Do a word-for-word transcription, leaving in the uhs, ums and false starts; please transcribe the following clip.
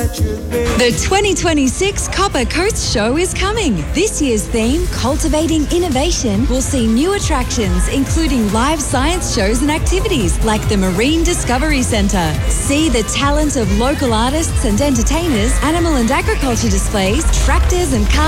The twenty twenty-six Copper Coast Show is coming. This year's theme, Cultivating Innovation, will see new attractions, including live science shows and activities like the Marine Discovery Centre. See the talent of local artists and entertainers, animal and agriculture displays, tractors and cars.